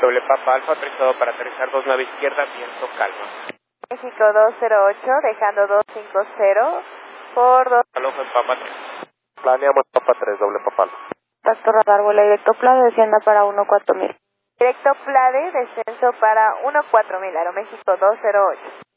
Doble Papa Alfa, autorizado para aterrizar 29 izquierda, viento calma. México 208, dejando 250 por 2. Aloha en Papa 3. Planeamos Papa 3, doble Papa Alfa. Pasto radar, vuela directo Plade, descienda para 14000. Directo Plade, descenso para 14000, Aeroméxico 208.